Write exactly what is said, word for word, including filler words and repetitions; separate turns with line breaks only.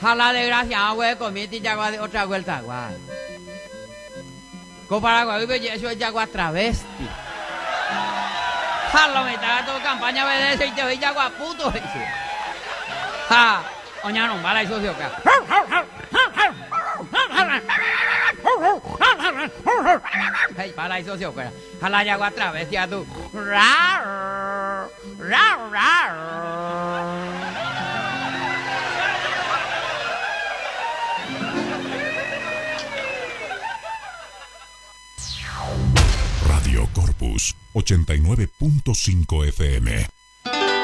A la desgracia, güey, comiste yagua de otra vuelta, guay. Comparado con eso es yagua travesti. A lo mitad de tu campaña de ese y te voy yagua puto eso. Ha, oña no, mala y socio acá. Hey, para y socio acá. A la yagua travesti a tú. Rar, rar, rar.
Radio Corpus ochenta y nueve punto cinco F M.